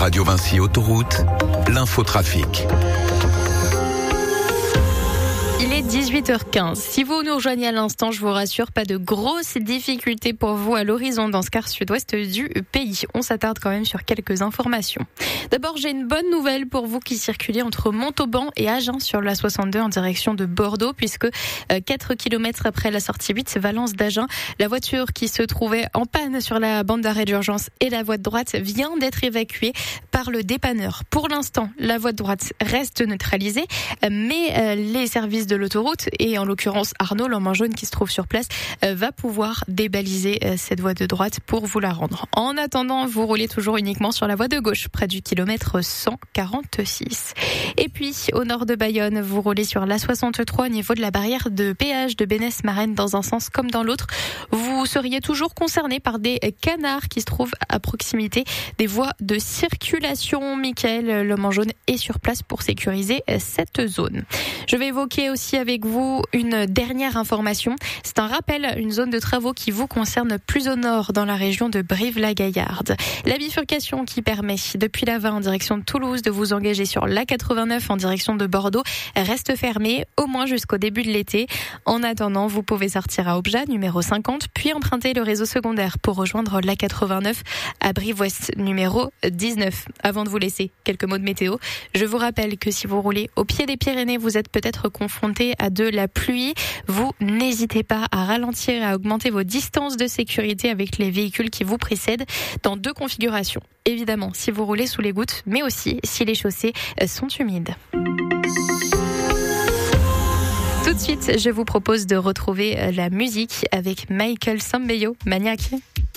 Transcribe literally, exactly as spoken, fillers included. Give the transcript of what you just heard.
Radio Vinci Autoroute, l'infotrafic. Il est dix-huit heures quinze. Si vous nous rejoignez à l'instant, je vous rassure, pas de grosses difficultés pour vous à l'horizon dans ce quart sud-ouest du pays. On s'attarde quand même sur quelques informations. D'abord, j'ai une bonne nouvelle pour vous qui circulez entre Montauban et Agen sur la soixante-deux en direction de Bordeaux, puisque quatre kilomètres après la sortie huit, Valence d'Agen, la voiture qui se trouvait en panne sur la bande d'arrêt d'urgence et la voie de droite vient d'être évacuée par le dépanneur. Pour l'instant, la voie de droite reste neutralisée, mais les services de l'autoroute, et en l'occurrence Arnaud, l'homme en jaune qui se trouve sur place, va pouvoir débaliser cette voie de droite pour vous la rendre. En attendant, vous roulez toujours uniquement sur la voie de gauche, près du kilomètre cent quarante-six. Et puis, au nord de Bayonne, vous roulez sur la soixante-trois au niveau de la barrière de péage de Bénesse-Marraine dans un sens comme dans l'autre. Vous seriez toujours concerné par des canards qui se trouvent à proximité des voies de circulation. Michael, l'homme en jaune, est sur place pour sécuriser cette zone. Je vais évoquer aussi avec vous une dernière information. C'est un rappel, une zone de travaux qui vous concerne plus au nord dans la région de Brive-la-Gaillarde. La bifurcation qui permet depuis la vingt en direction de Toulouse de vous engager sur l'A quatre-vingt-neuf en direction de Bordeaux reste fermée au moins jusqu'au début de l'été. En attendant, vous pouvez sortir à Obja, numéro cinquante, puis emprunter le réseau secondaire pour rejoindre l'A quatre-vingt-neuf à Brive-Ouest, numéro dix-neuf. Avant de vous laisser, quelques mots de météo. Je vous rappelle que si vous roulez au pied des Pyrénées, vous êtes peut-être confronté à de la pluie. Vous n'hésitez pas à ralentir et à augmenter vos distances de sécurité avec les véhicules qui vous précèdent dans deux configurations. Évidemment, si vous roulez sous les gouttes, mais aussi si les chaussées sont humides. Tout de suite, je vous propose de retrouver la musique avec Michael Sambello, Maniac.